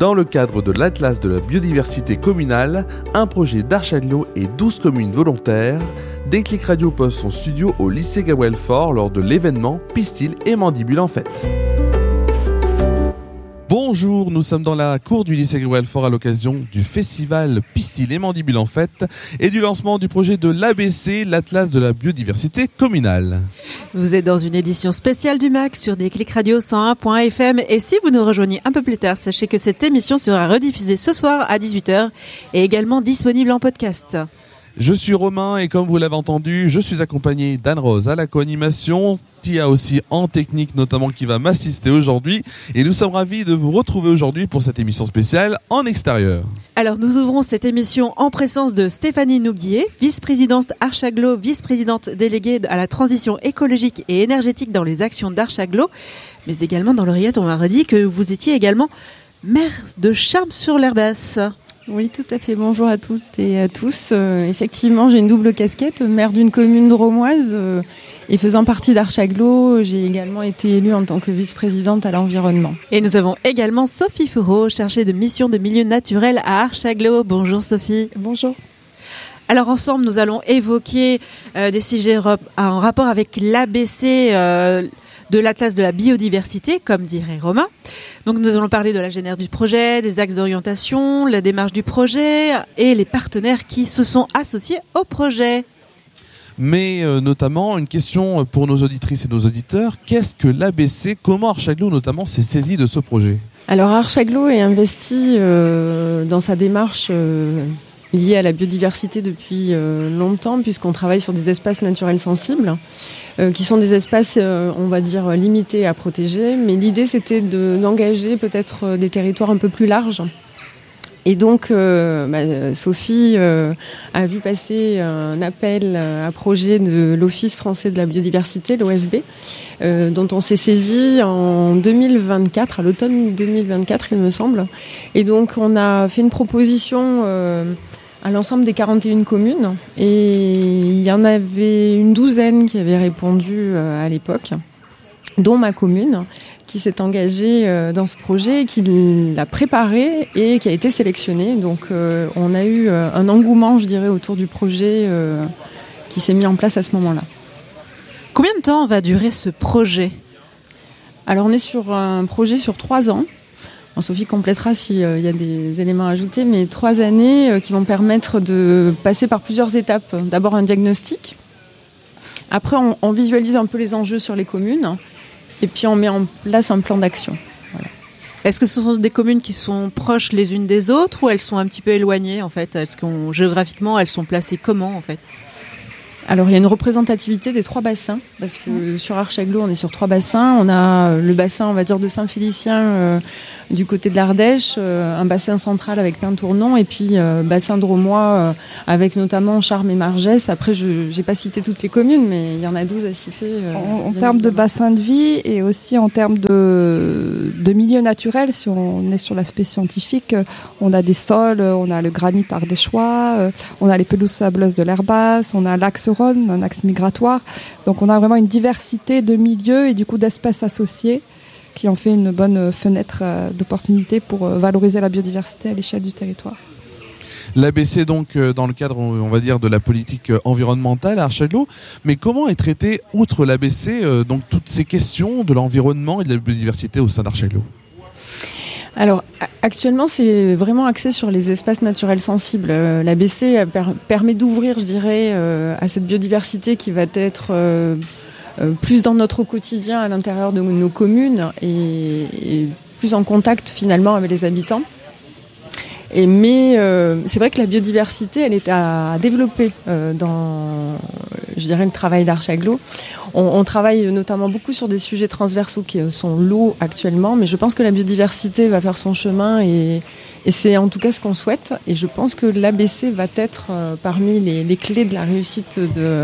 Dans le cadre de l'Atlas de la biodiversité communale, un projet d'Archaglo et 12 communes volontaires, Déclic Radio pose son studio au lycée Gabriel Faure lors de l'événement Pistil et Mandibule en fête. Bonjour, nous sommes dans la cour du lycée Gabriel Faure à l'occasion du festival Pistil et Mandibule en fête et du lancement du projet de l'ABC, l'Atlas de la biodiversité communale. Vous êtes dans une édition spéciale du MAC sur Déclic Radio 101.fm et si vous nous rejoignez un peu plus tard, sachez que cette émission sera rediffusée ce soir à 18h et également disponible en podcast. Je suis Romain et comme vous l'avez entendu, je suis accompagné d'Anne-Rose à la co-animation, Tia aussi en technique notamment qui va m'assister aujourd'hui et nous sommes ravis de vous retrouver aujourd'hui pour cette émission spéciale en extérieur. Alors nous ouvrons cette émission en présence de Stéphanie Nouguier, vice-présidente Archaglo, vice-présidente déléguée à la transition écologique et énergétique dans les actions d'Archaglo, mais également dans l'oreillette on m'a redit que vous étiez également maire de Charmes-sur-l'Herbasse. Oui, tout à fait. Bonjour à toutes et à tous. Effectivement, j'ai une double casquette, maire d'une commune drômoise et faisant partie d'Archaglo, j'ai également été élue en tant que vice-présidente à l'environnement. Et nous avons également Sophie Fourreau, chargée de mission de milieu naturel à Archaglo. Bonjour Sophie. Bonjour. Alors ensemble, nous allons évoquer des sujets en rapport avec l'ABC de l'Atlas de la biodiversité, comme dirait Romain. Donc nous allons parler de la genèse du projet, des axes d'orientation, la démarche du projet et les partenaires qui se sont associés au projet. Mais notamment, une question pour nos auditrices et nos auditeurs, qu'est-ce que l'ABC ? Comment Archaglo notamment s'est saisi de ce projet ? Alors Archaglo est investi dans sa démarche liée à la biodiversité depuis longtemps, puisqu'on travaille sur des espaces naturels sensibles, qui sont des espaces, on va dire, limités à protéger. Mais l'idée, c'était d'engager peut-être des territoires un peu plus larges. Et donc, Sophie a vu passer un appel à projet de l'Office français de la biodiversité, l'OFB, dont on s'est saisi en 2024, à l'automne 2024, il me semble. Et donc, on a fait une proposition à l'ensemble des 41 communes. Et il y en avait une douzaine qui avaient répondu à l'époque, dont ma commune, qui s'est engagée dans ce projet, qui l'a préparé et qui a été sélectionnée. Donc on a eu un engouement, je dirais, autour du projet qui s'est mis en place à ce moment-là. Combien de temps va durer ce projet ? Alors on est sur un projet sur 3 ans. Sophie complétera s'il y a des éléments à ajouter, mais 3 années qui vont permettre de passer par plusieurs étapes. D'abord un diagnostic. Après, on visualise un peu les enjeux sur les communes. Et puis, on met en place un plan d'action. Voilà. Est-ce que ce sont des communes qui sont proches les unes des autres ou elles sont un petit peu éloignées, en fait ? Est-ce que géographiquement, elles sont placées comment, en fait ? Alors, il y a une représentativité des 3 bassins, parce que sur Archaglo, on est sur 3 bassins. On a le bassin, on va dire, de Saint-Félicien du côté de l'Ardèche, un bassin central avec Tintournon, et puis bassin drômois avec notamment Charmes et Margès. Après, je n'ai pas cité toutes les communes, mais il y en a 12 à citer. En termes de bassin de vie et aussi en termes de milieu naturel, si on est sur l'aspect scientifique, on a des sols, on a le granit ardéchois, on a les pelouses sableuses de l'Herbasse, on a l'axe Rhône, un axe migratoire. Donc on a vraiment une diversité de milieux et du coup d'espèces associées qui ont fait une bonne fenêtre d'opportunité pour valoriser la biodiversité à l'échelle du territoire. L'ABC donc dans le cadre, on va dire, de la politique environnementale à Archaglo, mais comment est traité, outre l'ABC, donc toutes ces questions de l'environnement et de la biodiversité au sein d'Archaglo ? Alors, actuellement, c'est vraiment axé sur les espaces naturels sensibles. L'ABC permet d'ouvrir, je dirais, à cette biodiversité qui va être plus dans notre quotidien à l'intérieur de nos communes et plus en contact finalement avec les habitants. Mais c'est vrai que la biodiversité, elle est à développer dans, je dirais, le travail d'Archaglo. On travaille notamment beaucoup sur des sujets transversaux qui sont l'eau actuellement, mais je pense que la biodiversité va faire son chemin et c'est en tout cas ce qu'on souhaite. Et je pense que l'ABC va être parmi les clés de la réussite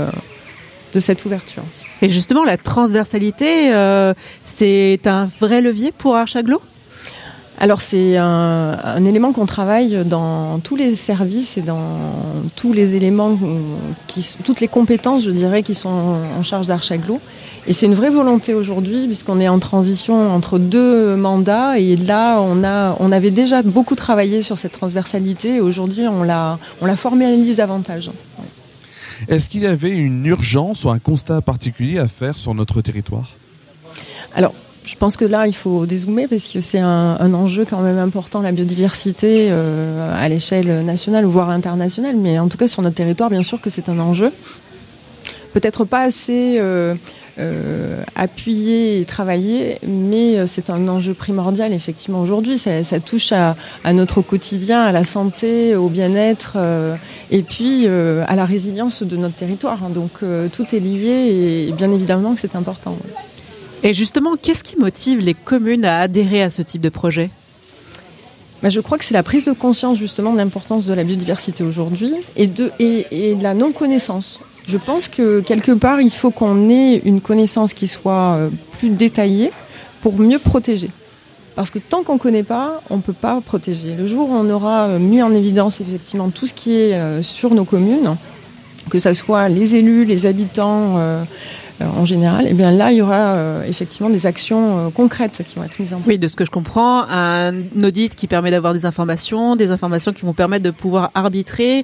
de cette ouverture. Et justement, la transversalité, c'est un vrai levier pour Archaglo ? Alors c'est un élément qu'on travaille dans tous les services et dans tous les éléments, toutes les compétences, je dirais, qui sont en charge d'Archaglo. Et c'est une vraie volonté aujourd'hui, puisqu'on est en transition entre 2 mandats. Et là, on avait déjà beaucoup travaillé sur cette transversalité. Et aujourd'hui, on la formalise davantage. Est-ce qu'il y avait une urgence ou un constat particulier à faire sur notre territoire ? Alors, je pense que là, il faut dézoomer parce que c'est un enjeu quand même important, la biodiversité à l'échelle nationale, voire internationale. Mais en tout cas, sur notre territoire, bien sûr que c'est un enjeu. Peut-être pas assez appuyé et travaillé, mais c'est un enjeu primordial, effectivement, aujourd'hui. Ça touche à notre quotidien, à la santé, au bien-être et puis à la résilience de notre territoire. Donc, tout est lié et bien évidemment que c'est important. Et justement, qu'est-ce qui motive les communes à adhérer à ce type de projet ? Je crois que c'est la prise de conscience justement de l'importance de la biodiversité aujourd'hui et de la non-connaissance. Je pense que quelque part, il faut qu'on ait une connaissance qui soit plus détaillée pour mieux protéger. Parce que tant qu'on ne connaît pas, on ne peut pas protéger. Le jour où on aura mis en évidence effectivement tout ce qui est sur nos communes, que ce soit les élus, les habitants en général, et bien là, il y aura effectivement des actions concrètes qui vont être mises en place. Oui, de ce que je comprends, un audit qui permet d'avoir des informations qui vont permettre de pouvoir arbitrer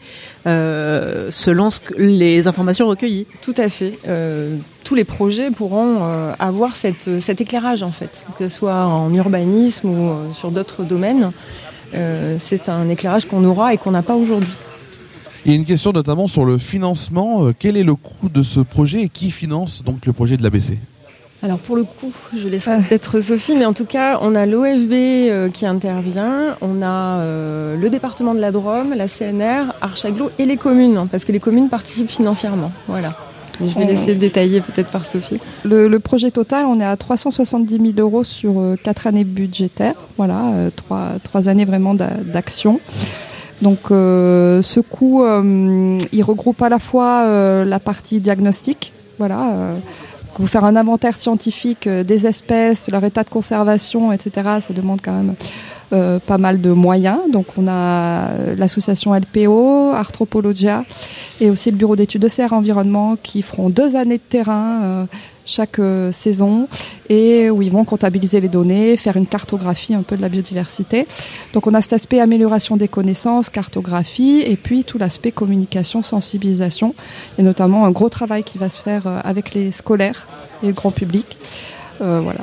selon les informations recueillies. Tout à fait. Tous les projets pourront avoir cet éclairage, en fait, que ce soit en urbanisme ou sur d'autres domaines. C'est un éclairage qu'on aura et qu'on n'a pas aujourd'hui. Il y a une question notamment sur le financement. Quel est le coût de ce projet et qui finance donc le projet de l'ABC ? Alors pour le coup, je laisserai peut-être Sophie, mais en tout cas, on a l'OFB qui intervient, on a le département de la Drôme, la CNR, Archaglo et les communes, hein, parce que les communes participent financièrement. Voilà. Je vais laisser détailler peut-être par Sophie. Le projet total, on est à 370 000 euros sur 4 années budgétaires. Voilà, 3 années vraiment d'action. Donc ce coût, il regroupe à la fois la partie diagnostic, voilà, pour faire un inventaire scientifique des espèces, leur état de conservation, etc. Ça demande quand même pas mal de moyens. Donc on a l'association LPO, Arthropologia et aussi le bureau d'études ECR Environnement qui feront 2 années de terrain chaque saison et où ils vont comptabiliser les données, faire une cartographie un peu de la biodiversité. Donc on a cet aspect amélioration des connaissances, cartographie et puis tout l'aspect communication, sensibilisation et notamment un gros travail qui va se faire avec les scolaires et le grand public. Voilà.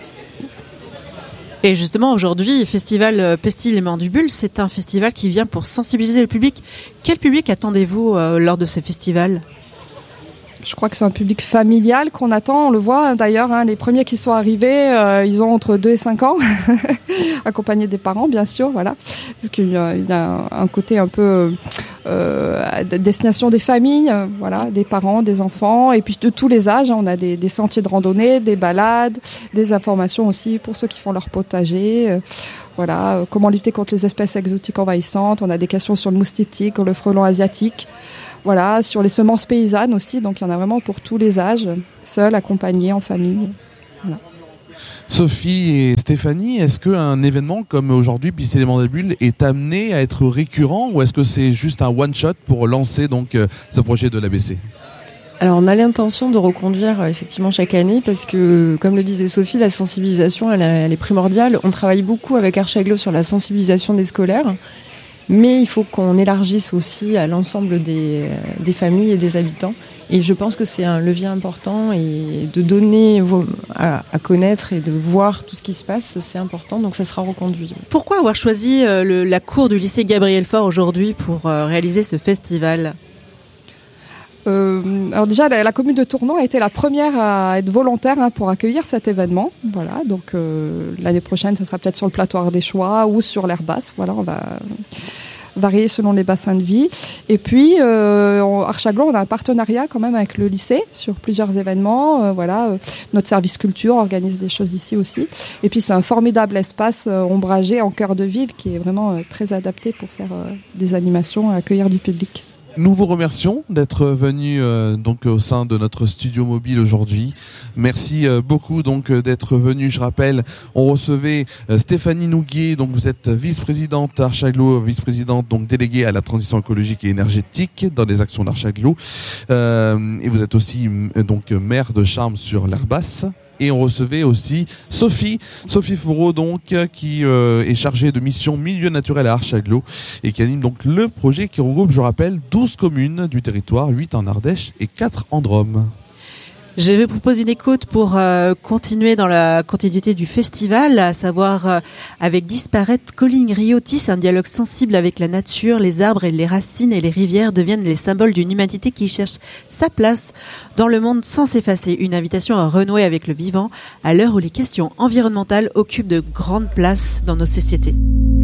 Et justement, aujourd'hui, Festival Pestil et Mandibule, c'est un festival qui vient pour sensibiliser le public. Quel public attendez-vous lors de ce festival ? Je crois que c'est un public familial qu'on attend, on le voit d'ailleurs, hein, les premiers qui sont arrivés, ils ont entre 2 et 5 ans, accompagnés des parents bien sûr, voilà, parce qu'il y a un côté un peu destination des familles, voilà, des parents, des enfants, et puis de tous les âges, hein, on a des sentiers de randonnée, des balades, des informations aussi pour ceux qui font leur potager, voilà, comment lutter contre les espèces exotiques envahissantes, on a des questions sur le moustique tigre, le frelon asiatique. Voilà, sur les semences paysannes aussi, donc il y en a vraiment pour tous les âges, seuls, accompagnés, en famille. Voilà. Sophie et Stéphanie, est-ce qu'un événement comme aujourd'hui, Pestil et Mandibule, est amené à être récurrent ou est-ce que c'est juste un one-shot pour lancer donc ce projet de l'ABC ? Alors on a l'intention de reconduire effectivement chaque année parce que, comme le disait Sophie, la sensibilisation elle est primordiale. On travaille beaucoup avec Archaglo sur la sensibilisation des scolaires. Mais il faut qu'on élargisse aussi à l'ensemble des familles et des habitants. Et je pense que c'est un levier important et de donner à connaître et de voir tout ce qui se passe, c'est important. Donc ça sera reconduit. Pourquoi avoir choisi la cour du lycée Gabriel Faure aujourd'hui pour réaliser ce festival ? Alors déjà, la commune de Tournon a été la première à être volontaire pour accueillir cet événement. Voilà, donc l'année prochaine, ça sera peut-être sur le plateau Ardéchois ou sur l'aire basse. Voilà, on va varier selon les bassins de vie. Et puis, Archaglo, on a un partenariat quand même avec le lycée sur plusieurs événements. Voilà, notre service culture organise des choses ici aussi. Et puis, c'est un formidable espace ombragé en cœur de ville qui est vraiment très adapté pour faire des animations et accueillir du public. Nous vous remercions d'être venu donc au sein de notre studio mobile aujourd'hui. Merci beaucoup donc d'être venu. Je rappelle, on recevait Stéphanie Nouguier, donc vous êtes vice-présidente Archaglo, vice-présidente donc déléguée à la transition écologique et énergétique dans les actions d'Archaglo. Et vous êtes aussi donc maire de Charmes sur l'Herbasse. Et on recevait aussi Sophie Fourreau, donc, qui est chargée de mission milieu naturel à Archaglo et qui anime donc le projet qui regroupe, je rappelle, 12 communes du territoire, 8 en Ardèche et 4 en Drôme. Je vous propose une écoute pour continuer dans la continuité du festival, à savoir avec Disparaître, Colline Rio tisse un dialogue sensible avec la nature. Les arbres et les racines et les rivières deviennent les symboles d'une humanité qui cherche sa place dans le monde sans s'effacer. Une invitation à renouer avec le vivant à l'heure où les questions environnementales occupent de grandes places dans nos sociétés.